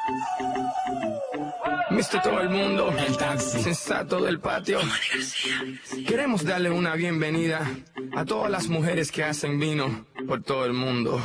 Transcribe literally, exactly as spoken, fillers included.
Mister Todo el Mundo, el taxi sensato del patio. Queremos darle una bienvenida a todas las mujeres que hacen vino por todo el mundo.